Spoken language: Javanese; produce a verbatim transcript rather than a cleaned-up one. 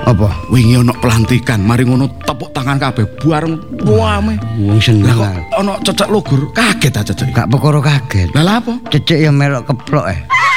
Apa? Wingi ana pelantikan, mari ngono tepuk tangan kabeh bareng wame. Wong seneng. Lah kok ana cecek lugur, kaget ta cecek. Gak perkara kaget. Lah lha apa? Cecek ya melok keplok eh.